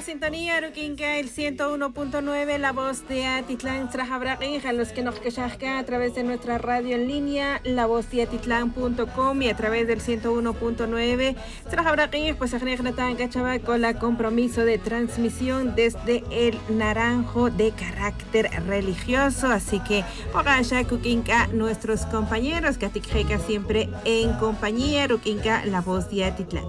sintonía, Ruquinca, el 101.9, la voz de Atitlán, Trajabraqin, a los que nos quechascan a través de nuestra radio en línea, lavozdeatitlán.com y a través del 101.9. Trajabraqin, pues Ajnejnatan Cachaba con la compromiso de transmisión desde el Naranjo de carácter religioso. Así que, Ogaya, Kukinka, nuestros compañeros, Katikjeca siempre en compañía, Ruquinca, la voz de Atitlán.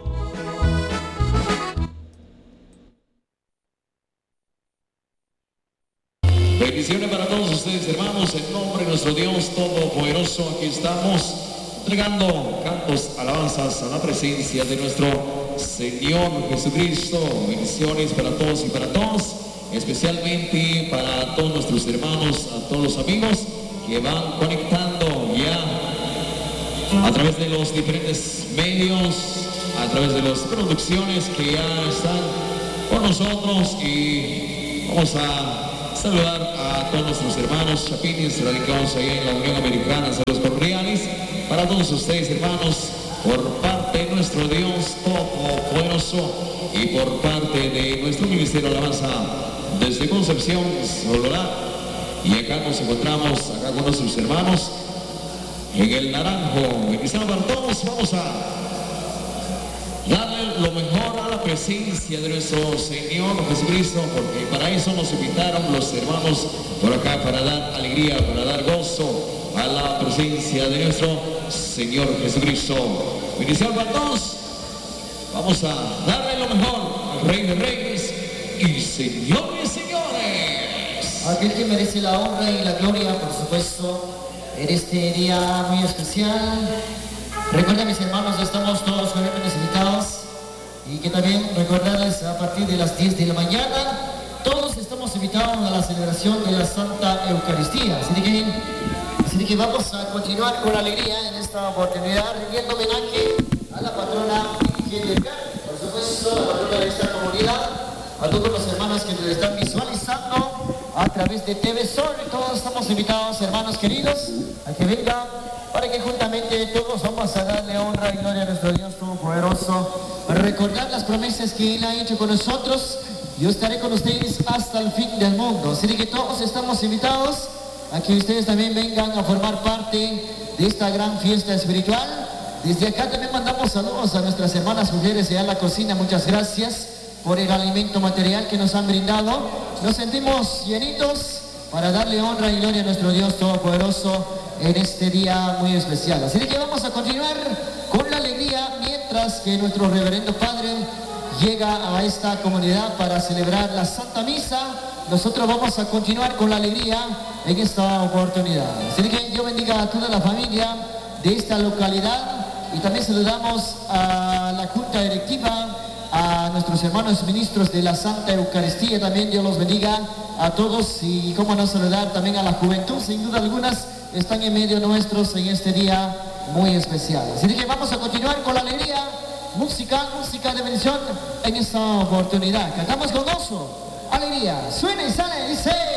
Bendiciones para todos ustedes, hermanos, en nombre de nuestro Dios Todopoderoso. Aquí estamos entregando cantos, alabanzas a la presencia de nuestro Señor Jesucristo. Bendiciones para todos y para todas, especialmente para todos nuestros hermanos, a todos los amigos que van conectando ya a través de los diferentes medios, a través de las producciones que ya están con nosotros, y vamos a saludar a todos nuestros hermanos chapines radicados allá en la Unión Americana, saludos cordiales para todos ustedes, hermanos, por parte de nuestro Dios Todopoderoso y por parte de nuestro Ministerio de Alabanza desde Concepción, Sololá. Y acá nos encontramos, acá con nuestros hermanos en el Naranjo. Bendiciones para todos. Vamos a darle lo mejor a la presencia de nuestro Señor Jesucristo, porque para eso nos invitaron los hermanos por acá, para dar alegría, para dar gozo a la presencia de nuestro Señor Jesucristo. Bendición para todos. Vamos a darle lo mejor al Rey de Reyes y Señores, señores. Aquel que merece la honra y la gloria, por supuesto, en este día muy especial. Recuerden, mis hermanos, estamos todos correctamente invitados, y que también recordarles a partir de las 10 de la mañana, todos estamos invitados a la celebración de la Santa Eucaristía. Así que vamos a continuar con alegría en esta oportunidad, rindiendo homenaje a la patrona Hildegard, por supuesto, a la patrona de esta comunidad, a todos los hermanos que nos están visualizando a través de TV Sol. Todos estamos invitados, hermanos queridos, a que vengan, para que juntamente todos vamos a darle honra y gloria a nuestro Dios Todopoderoso, para recordar las promesas que Él ha hecho con nosotros. Yo estaré con ustedes hasta el fin del mundo. Así que todos estamos invitados a que ustedes también vengan a formar parte de esta gran fiesta espiritual. Desde acá también mandamos saludos a nuestras hermanas mujeres allá en la cocina. Muchas gracias por el alimento material que nos han brindado. Nos sentimos llenitos para darle honra y gloria a nuestro Dios Todopoderoso en este día muy especial. Así que vamos a continuar con la alegría mientras que nuestro reverendo Padre llega a esta comunidad para celebrar la Santa Misa. Nosotros vamos a continuar con la alegría en esta oportunidad. Así que Dios bendiga a toda la familia de esta localidad, y también saludamos a la Junta Directiva, a nuestros hermanos ministros de la Santa Eucaristía. También Dios los bendiga a todos, y cómo no saludar también a la juventud, sin duda algunas están en medio nuestros en este día muy especial. Así que vamos a continuar con la alegría, música de bendición en esta oportunidad. Cantamos con gozo, alegría, suena y sale, dice...